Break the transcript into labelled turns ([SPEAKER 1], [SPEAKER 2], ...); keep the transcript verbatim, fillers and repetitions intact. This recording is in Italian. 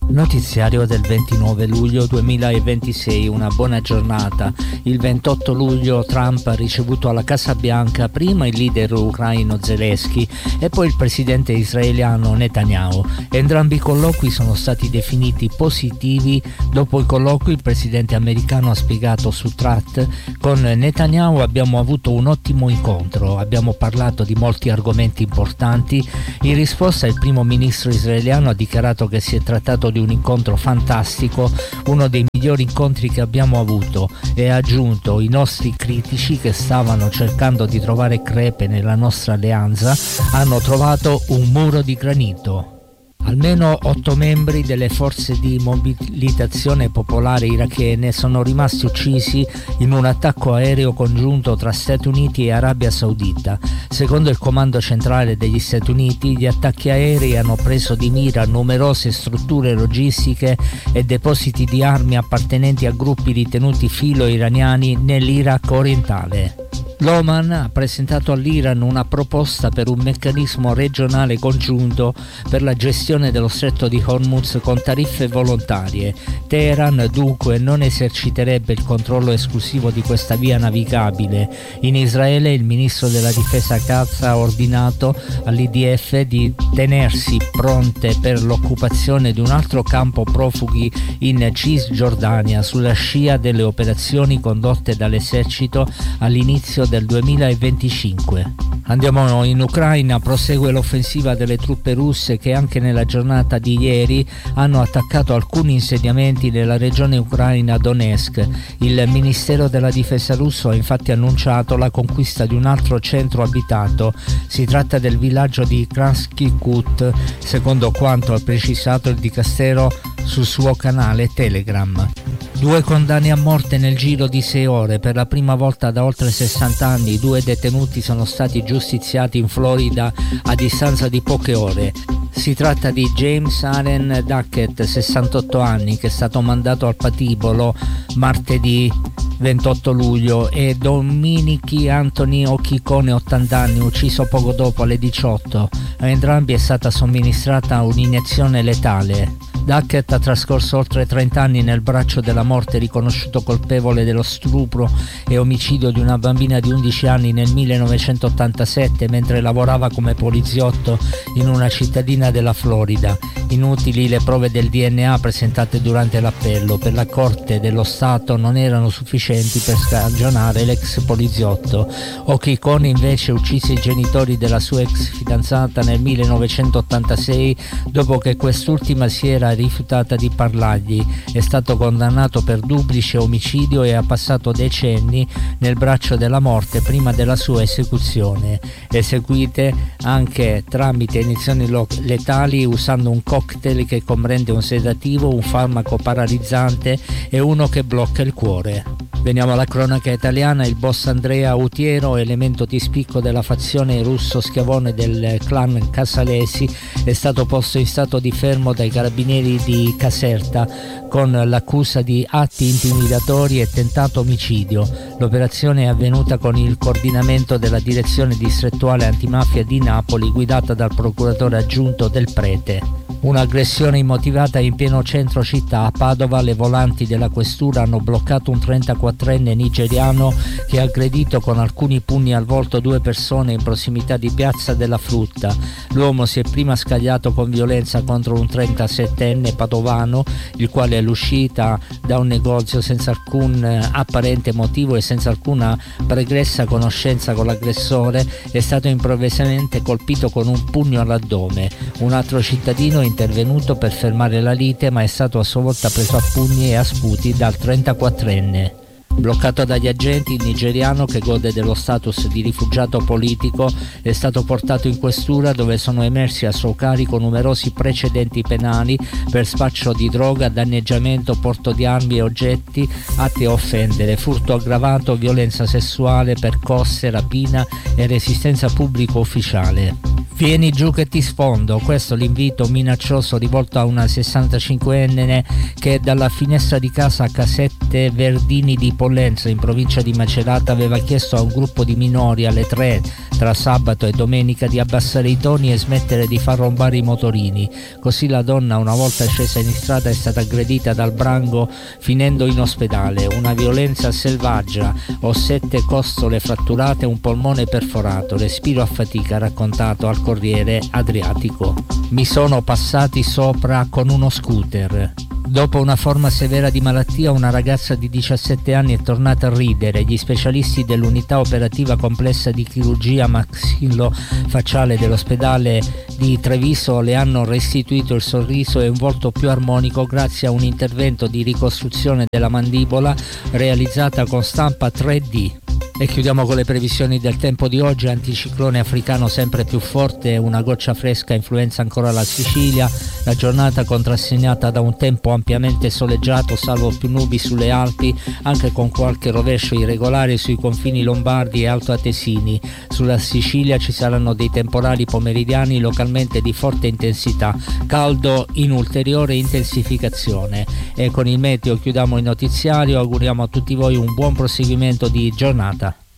[SPEAKER 1] Notiziario del ventinove luglio duemilaventisei, una buona giornata. Il ventotto luglio Trump ha ricevuto alla Casa Bianca prima il leader ucraino Zelensky e poi il presidente israeliano Netanyahu. Entrambi i colloqui sono stati definiti positivi. Dopo i colloqui il presidente americano ha spiegato su Trat: con Netanyahu abbiamo avuto un ottimo incontro, abbiamo parlato di molti argomenti importanti. In risposta il primo ministro israeliano ha dichiarato che si è trattato di un incontro fantastico, uno dei migliori incontri che abbiamo avuto, e ha aggiunto: i nostri critici che stavano cercando di trovare crepe nella nostra alleanza hanno trovato un muro di granito. Almeno otto membri delle forze di mobilitazione popolare irachene sono rimasti uccisi in un attacco aereo congiunto tra Stati Uniti e Arabia Saudita. Secondo il comando centrale degli Stati Uniti, gli attacchi aerei hanno preso di mira numerose strutture logistiche e depositi di armi appartenenti a gruppi ritenuti filo-iraniani nell'Iraq orientale. L'Oman ha presentato all'Iran una proposta per un meccanismo regionale congiunto per la gestione dello stretto di Hormuz con tariffe volontarie. Teheran dunque non eserciterebbe il controllo esclusivo di questa via navigabile. In Israele il ministro della difesa Katz ha ordinato all'I D F di tenersi pronte per l'occupazione di un altro campo profughi in Cisgiordania sulla scia delle operazioni condotte dall'esercito all'inizio del duemilaventicinque. Andiamo in Ucraina. Prosegue l'offensiva delle truppe russe che anche nella giornata di ieri hanno attaccato alcuni insediamenti nella regione ucraina Donetsk. Il Ministero della Difesa russo ha infatti annunciato la conquista di un altro centro abitato. Si tratta del villaggio di Krasny Kut, secondo quanto ha precisato il dicastero sul suo canale Telegram. Due condanne a morte nel giro di sei ore. Per la prima volta da oltre sessanta anni due detenuti sono stati giustiziati in Florida a distanza di poche ore. Si tratta di James Allen Duckett, sessantotto anni, che è stato mandato al patibolo martedì ventotto luglio, e Dominici Anthony Occhicone, ottanta anni, ucciso poco dopo alle diciotto. A entrambi è stata somministrata un'iniezione letale. Duckett ha trascorso oltre trenta anni nel braccio della morte, riconosciuto colpevole dello stupro e omicidio di una bambina di undici anni nel millenovecentottantasette mentre lavorava come poliziotto in una cittadina della Florida. Inutili le prove del D N A presentate durante l'appello. Per la Corte dello Stato non erano sufficienti per scagionare l'ex poliziotto. Occhicone invece uccise i genitori della sua ex fidanzata nel millenovecentottantasei dopo che quest'ultima si era rifiutata di parlargli. È stato condannato per duplice omicidio e ha passato decenni nel braccio della morte prima della sua esecuzione, eseguite anche tramite iniezioni letali usando un cocktail che comprende un sedativo, un farmaco paralizzante e uno che blocca il cuore. Veniamo alla cronaca italiana. Il boss Andrea Utiero, elemento di spicco della fazione russo schiavone del clan Casalesi, è stato posto in stato di fermo dai carabinieri di Caserta con l'accusa di atti intimidatori e tentato omicidio. L'operazione è avvenuta con il coordinamento della direzione distrettuale antimafia di Napoli, guidata dal procuratore aggiunto Del Prete. Un'aggressione immotivata in pieno centro città. A Padova le volanti della questura hanno bloccato un trentaquattrenne nigeriano che ha aggredito con alcuni pugni al volto due persone in prossimità di Piazza della Frutta. L'uomo si è prima scagliato con violenza contro un trentasettenne padovano, il quale all'uscita da un negozio senza alcun apparente motivo e senza alcuna pregressa conoscenza con l'aggressore è stato improvvisamente colpito con un pugno all'addome. Un altro cittadino è intervenuto per fermare la lite, ma è stato a sua volta preso a pugni e a sputi dal trentaquattrenne. Bloccato dagli agenti, il nigeriano, che gode dello status di rifugiato politico, è stato portato in questura, dove sono emersi a suo carico numerosi precedenti penali per spaccio di droga, danneggiamento, porto di armi e oggetti atti a offendere, furto aggravato, violenza sessuale, percosse, rapina e resistenza pubblico ufficiale. Vieni giù che ti sfondo, questo l'invito minaccioso rivolto a una sessantacinquenne che dalla finestra di casa a Casette Verdini di Pollenza in provincia di Macerata aveva chiesto a un gruppo di minori alle tre tra sabato e domenica di abbassare i toni e smettere di far rombare i motorini. Così la donna, una volta scesa in strada, è stata aggredita dal branco finendo in ospedale. Una violenza selvaggia, ho sette costole fratturate e un polmone perforato, respiro a fatica, raccontato al Corriere Adriatico. Mi sono passati sopra con uno scooter. Dopo una forma severa di malattia, una ragazza di diciassette anni è tornata a ridere. Gli specialisti dell'unità operativa complessa di chirurgia maxillofacciale dell'ospedale di Treviso le hanno restituito il sorriso e un volto più armonico grazie a un intervento di ricostruzione della mandibola realizzata con stampa tre D. E chiudiamo con le previsioni del tempo di oggi. Anticiclone africano sempre più forte, una goccia fresca influenza ancora la Sicilia. La giornata contrassegnata da un tempo ampiamente soleggiato, salvo più nubi sulle Alpi, anche con qualche rovescio irregolare sui confini lombardi e altoatesini. Sulla Sicilia ci saranno dei temporali pomeridiani localmente di forte intensità, caldo in ulteriore intensificazione. E con il meteo chiudiamo il notiziario, auguriamo a tutti voi un buon proseguimento di giornata.